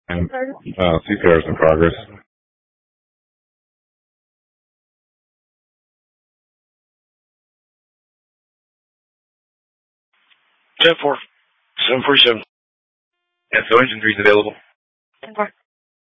And CPR is in progress. 10-4, 747. Yeah, so engine 3 is available. 10-4.